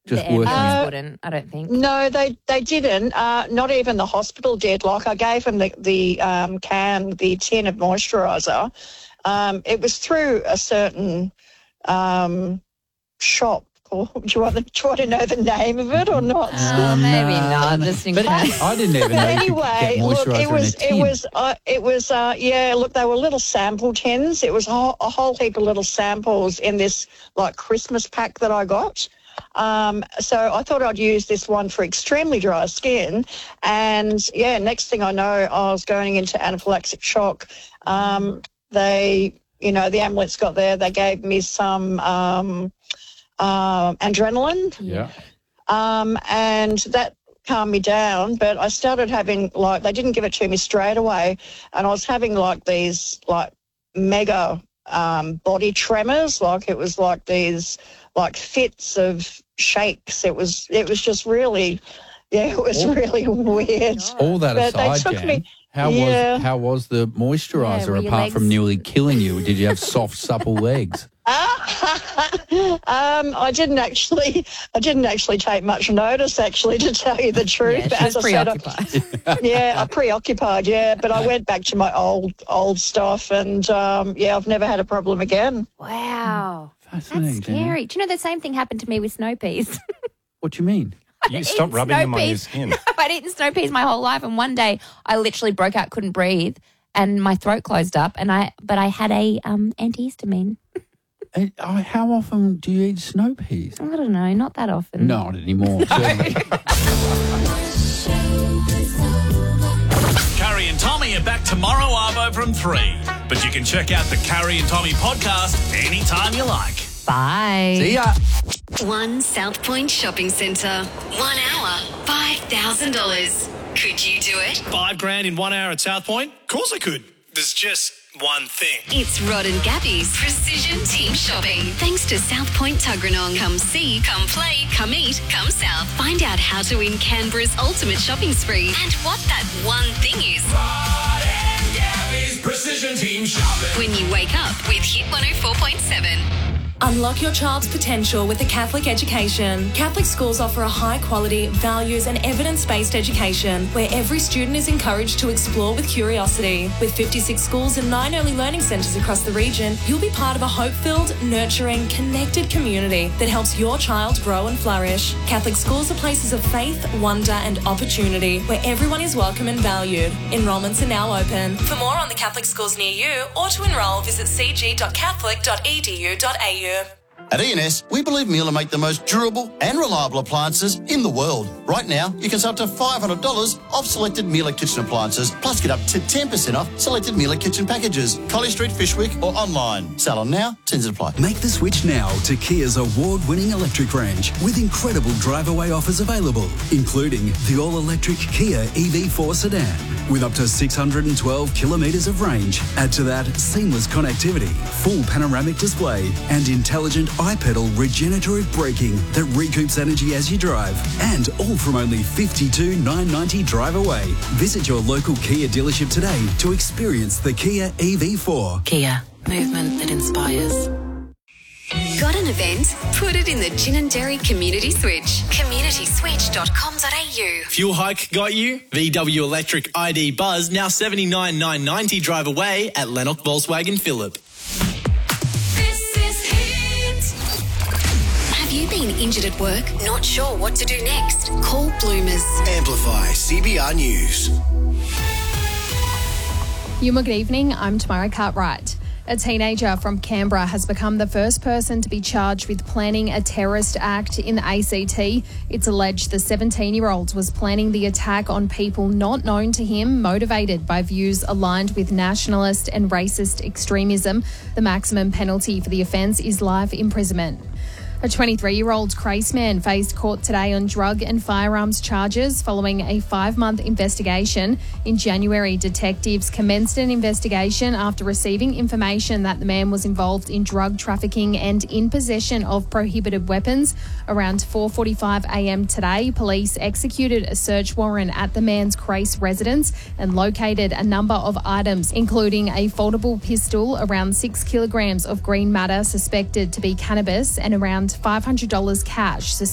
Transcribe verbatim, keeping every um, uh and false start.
Just the working ambulance it. wouldn't, I don't think. No, they they didn't. Uh, not even the hospital did. Like I gave them the the um, can, the tin of moisturiser. Um, it was through a certain um, shop. Or, do you want to try to know the name of it or not? Uh, maybe not. Just in But case. I didn't even But know you could anyway, get look, moisturiser it was, in a it tin. was, uh, it was, uh, yeah. Look, they were little sample tins. It was a whole, a whole heap of little samples in this like Christmas pack that I got. Um, so I thought I'd use this one for extremely dry skin, and yeah, next thing I know, I was going into anaphylactic shock. Um, they, you know, the ambulance got there. They gave me some um, uh, adrenaline. Yeah. Um, and that calmed me down, but I started having, like, they didn't give it to me straight away, and I was having, like, these, like, mega um, body tremors, like it was like these, like, fits of shakes. It was, it was just really, yeah, it was Oh. really weird. All that But they aside, took Jan, me- how yeah. was how was the Yeah, moisturiser were your apart from legs- nearly killing you? Did you have soft, supple legs? um, I didn't actually, I didn't actually take much notice, actually, to tell you the truth. Yeah, But she was as I said, I- preoccupied. yeah, I preoccupied, yeah, but I went back to my old old stuff, and um, yeah, I've never had a problem again. Wow. Fascinating. That's Jan. scary. Do you know the same thing happened to me with snow peas? What do you mean? You I'd stop eaten rubbing snow them on your peas. skin. I'd eaten snow peas my whole life, and one day I literally broke out, couldn't breathe, and my throat closed up. And I, but I had a um, antihistamine. And, oh, how often do you eat snow peas? I don't know, not that often. Not anymore. certainly. Carrie and Tommy are back tomorrow, Arvo, from three. But you can check out the Carrie and Tommy podcast anytime you like. Bye. See ya. One South Point Shopping Centre. One hour, five thousand dollars. Could you do it? Five grand in one hour at South Point? Of course I could. There's just one thing. It's Rod and Gabby's Precision Team Shopping. Thanks to South Point Tuggeranong. Come see, come play, come eat, come south. Find out how to win Canberra's ultimate shopping spree and what that one thing is. Rod and Gabby's Precision Team Shopping. When you wake up with Hit one oh four point seven. Unlock your child's potential with a Catholic education. Catholic schools offer a high-quality, values and evidence-based education where every student is encouraged to explore with curiosity. With fifty-six schools and nine early learning centres across the region, you'll be part of a hope-filled, nurturing, connected community that helps your child grow and flourish. Catholic schools are places of faith, wonder and opportunity where everyone is welcome and valued. Enrolments are now open. For more on the Catholic schools near you or to enrol, visit c g dot catholic dot e d u dot a u. At E N S, we believe Miele make the most durable and reliable appliances in the world. Right now, you can save up to five hundred dollars off selected Miele kitchen appliances, plus get up to ten percent off selected Miele kitchen packages. Collie Street, Fishwick or online. Sale on now, tens apply. Make the switch now to Kia's award-winning electric range with incredible drive-away offers available, including the all-electric Kia E V four sedan with up to six hundred twelve kilometres of range. Add to that seamless connectivity, full panoramic display and intelligent iPedal regenerative braking that recoups energy as you drive. And all from only fifty-two thousand nine hundred ninety dollars drive away. Visit your local Kia dealership today to experience the Kia E V four. Kia, movement that inspires. Got an event? Put it in the Gin and Dairy Community Switch. community switch dot com dot a u. Fuel hike got you? V W Electric I D Buzz now seventy-nine thousand nine hundred ninety dollars drive away at Lennox Volkswagen Phillip. This is Hit. Have you been injured at work? Not sure what to do next? Call Bloomers. Amplify C B R News. Yuma, good evening. I'm Tamara Cartwright. A teenager from Canberra has become the first person to be charged with planning a terrorist act in the A C T. It's alleged the seventeen-year-old was planning the attack on people not known to him, motivated by views aligned with nationalist and racist extremism. The maximum penalty for the offence is life imprisonment. A twenty-three-year-old Grace man faced court today on drug and firearms charges following a five-month investigation. In January, detectives commenced an investigation after receiving information that the man was involved in drug trafficking and in possession of prohibited weapons. Around four forty-five a m today, police executed a search warrant at the man's Grace residence and located a number of items, including a foldable pistol, around six kilograms of green matter suspected to be cannabis, and around five hundred dollars cash